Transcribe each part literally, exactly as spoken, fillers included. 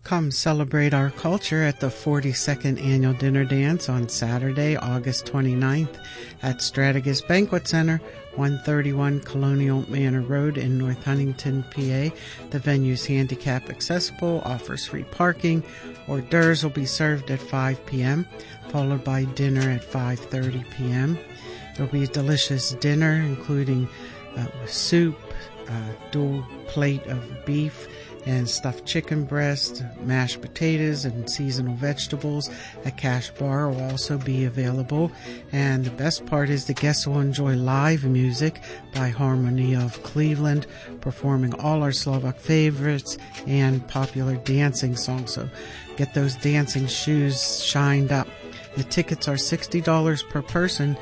Come celebrate our culture at the forty-second Annual Dinner Dance on Saturday, August twenty-ninth at Strategas Banquet Center, one thirty-one Colonial Manor Road in North Huntington, P A. The venue's handicap accessible, offers free parking. Hors d'oeuvres will be served at five p.m., followed by dinner at five thirty p.m. There'll be a delicious dinner, including uh, soup, a dual plate of beef, and stuffed chicken breast, mashed potatoes, and seasonal vegetables. A cash bar will also be available. And the best part is the guests will enjoy live music by Harmony of Cleveland, performing all our Slovak favorites and popular dancing songs. So get those dancing shoes shined up. The tickets are sixty dollars per person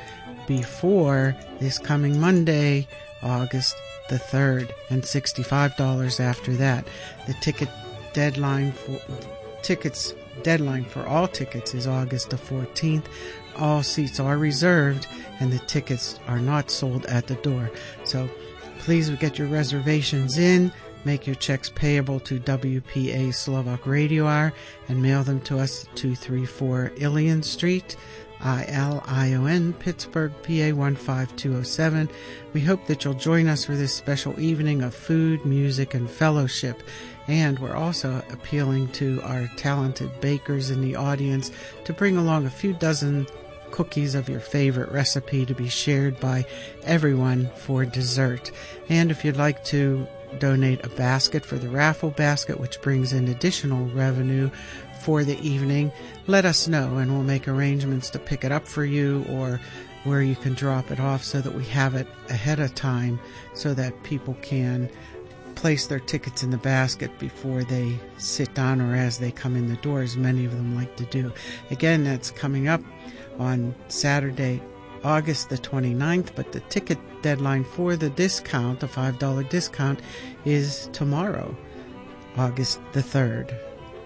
before this coming Monday, August the third, and sixty-five dollars after that. The ticket deadline for tickets deadline for all tickets is August the fourteenth. All seats are reserved and the tickets are not sold at the door. So please get your reservations in, make your checks payable to W P A Slovak Radio Hour, and mail them to us at two thirty-four Ilion Street, I L I O N, Pittsburgh, P A one five two oh seven. We hope that you'll join us for this special evening of food, music, and fellowship. And we're also appealing to our talented bakers in the audience to bring along a few dozen cookies of your favorite recipe to be shared by everyone for dessert. And if you'd like to donate a basket for the raffle basket, which brings in additional revenue for the evening, let us know and we'll make arrangements to pick it up for you or where you can drop it off so that we have it ahead of time so that people can place their tickets in the basket before they sit down or as they come in the door, as many of them like to do. Again, that's coming up on Saturday, August the twenty-ninth, but the ticket deadline for the discount, the five dollars discount, is tomorrow, August the third.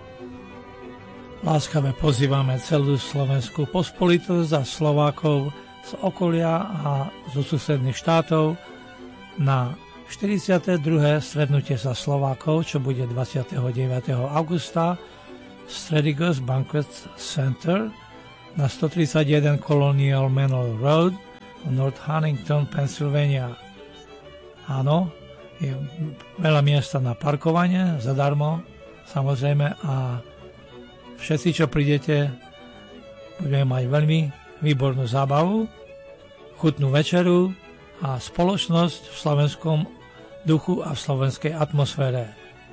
Láskave pozývame celú slovenskú pospolitosť a Slovákov z okolia a zo susedných štátov na štyridsiate druhé stretnutie sa Slovákov, čo bude dvadsiateho deviateho augusta v Strategas Banquet Center na stotridsaťjeden Colonial Manor Road v North Huntington, Pennsylvania. Áno, je veľa miesta na parkovanie, zadarmo, samozrejme, a všetci, čo prídete, budeme mať veľmi výbornú zábavu, chutnú večeru a spoločnosť v slovenskom duchu a v slovenskej atmosfére.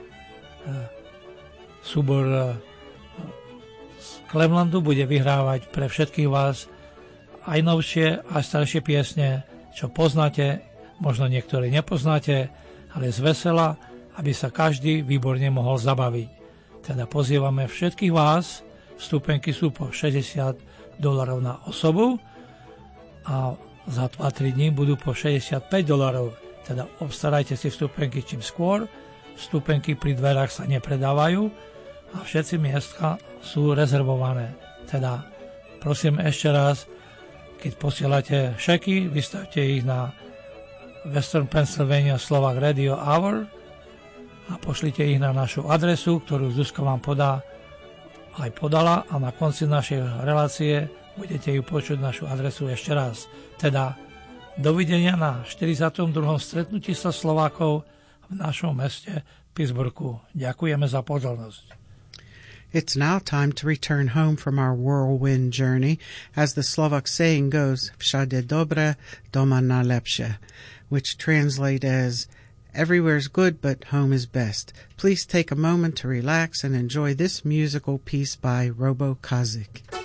Súbor z Clevelandu bude vyhrávať pre všetkých vás aj novšie a staršie piesne, čo poznáte, možno niektorí nepoznáte, ale z vesela, aby sa každý výborne mohol zabaviť. Teda pozývame všetkých vás, vstupenky sú po šesťdesiat dolarov na osobu a za dva tri dní budú po šesťdesiatpäť dolarov. Teda obstarajte si vstupenky čím skôr, vstupenky pri dverách sa nepredávajú a všetci miestka sú rezervované. Teda prosím ešte raz, keď posielate šeky, vystavte ich na Western Pennsylvania Slovak Radio Hour a pošlite ich na našu adresu, ktorú Zuzka vám podá, aj podala, a na konci našej relácie budete ju počuť našu adresu ešte raz. Teda dovidenia na štyridsiatom druhom stretnutí sa Slovákov v našom meste Pittsburghu. Ďakujeme za pozornosť. It's now time to return home from our whirlwind journey. As the Slovak saying goes, všade dobre, doma najlepšie, which translate as everywhere's good, but home is best. Please take a moment to relax and enjoy this musical piece by Robo Kazik.